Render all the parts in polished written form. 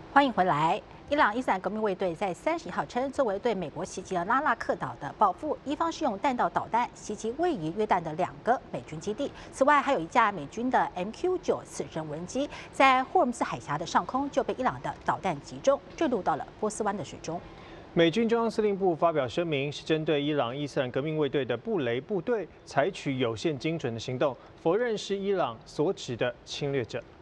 欢迎回来。伊朗伊斯兰革命卫队在31号称，作为对美国袭击了拉纳克岛的报复，伊方是用弹道导弹袭击位于约旦的2个美军基地。此外，还有一架美军的 MQ-9次声无人机在霍尔木兹海峡的上空就被伊朗的导弹击中，坠入到了波斯湾的水中。 美军中央司令部发表声明，是针对伊朗伊斯兰革命卫队的布雷部队采取有限精准的行动，否认是伊朗所指的侵略者。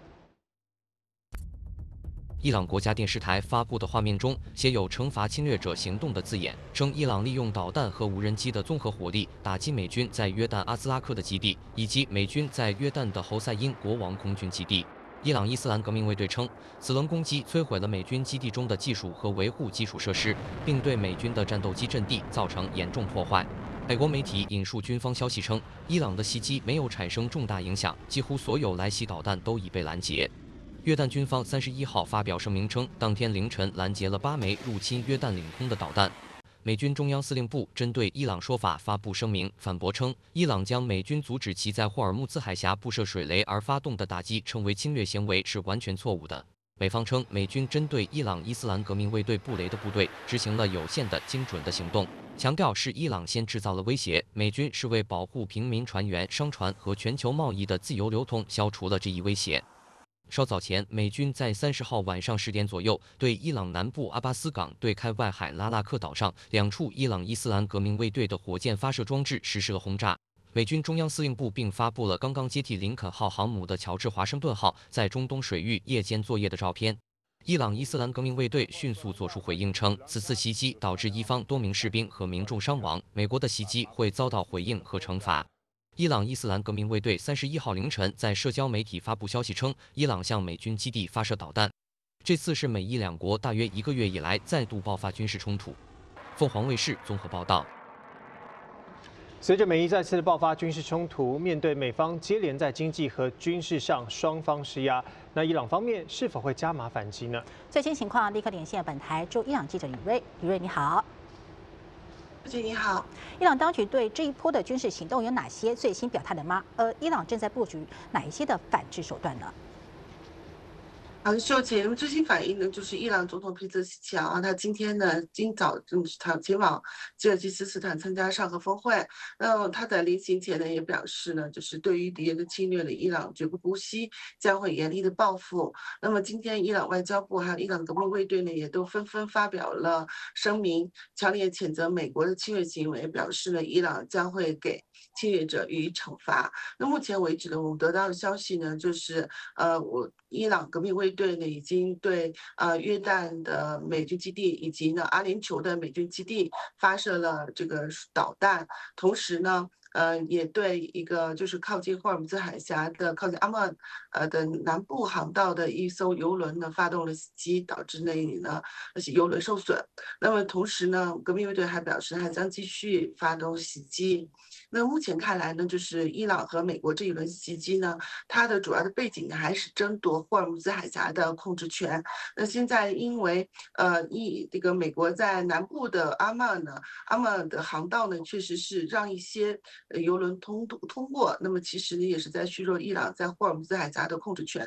伊朗国家电视台发布的画面中写有“惩罚侵略者行动”的字眼，称伊朗利用导弹和无人机的综合火力打击美军在约旦阿兹拉克的基地，以及美军在约旦的侯赛因国王空军基地。伊朗伊斯兰革命卫队称，此轮攻击摧毁了美军基地中的技术和维护基础设施，并对美军的战斗机阵地造成严重破坏。美国媒体引述军方消息称，伊朗的袭击没有产生重大影响，几乎所有来袭导弹都已被拦截。 约旦军方31号发表声明称，当天凌晨拦截了8枚入侵约旦领空的导弹。美军中央司令部针对伊朗说法发布声明，反驳称，伊朗将美军阻止其在霍尔木兹海峡布设水雷而发动的打击称为侵略行为是完全错误的。美方称，美军针对伊朗伊斯兰革命卫队布雷的部队执行了有限的精准的行动，强调是伊朗先制造了威胁，美军是为保护平民船员、商船和全球贸易的自由流通消除了这一威胁。 稍早前，美军在30号晚上10点左右，对伊朗南部阿巴斯港对开外海拉纳克岛上2处伊朗伊斯兰革命卫队的火箭发射装置实施了轰炸。美军中央司令部并发布了刚刚接替林肯号航母的乔治华盛顿号在中东水域夜间作业的照片。伊朗伊斯兰革命卫队迅速作出回应称，此次袭击导致伊方多名士兵和民众伤亡，美国的袭击会遭到回应和惩罚。 伊朗伊斯兰革命卫队31号凌晨在社交媒体发布消息称，伊朗向美军基地发射导弹。这次是美伊两国大约1个月以来再度爆发军事冲突。凤凰卫视综合报道。 随着美伊再次的爆发军事冲突，面对美方接连在经济和军事上双方施压，那伊朗方面是否会加码反击呢？ 最新情况立刻连线本台驻伊朗记者李瑞。李瑞，你好。 主持你好， 伊朗当局对这一波的军事行动有哪些最新表态的吗？伊朗正在布局哪一些的反制手段呢？ 好的，秀姐，那么最新反应呢，就是伊朗总统皮泽希奇啊，他今天呢，今早他前往吉尔吉斯斯坦参加上合峰会。那他在临行前呢，也表示呢，就是对于敌人的侵略的伊朗绝不姑息，将会严厉的报复。那么今天，伊朗外交部还有伊朗革命卫队呢，也都纷纷发表了声明，强烈谴责美国的侵略行为，表示呢，伊朗将会给侵略者予以惩罚。那目前为止呢，我们得到的消息呢，就是伊朗革命卫队呢已经对约旦的美军基地以及呢阿联酋的美军基地发射了这个导弹，同时呢。也对一个就是靠近霍尔木兹海峡的、靠近阿曼的南部航道的一艘油轮呢发动了袭击，导致那里呢那些油轮受损。那么同时呢，革命卫队还表示还将继续发动袭击。那目前看来呢，就是伊朗和美国这一轮袭击呢，它的主要的背景呢还是争夺霍尔木兹海峡的控制权。那现在因为这个美国在南部的阿曼的航道呢，确实是让一些油轮通过，那么其实呢也是在削弱伊朗在霍尔木兹海峡的控制权。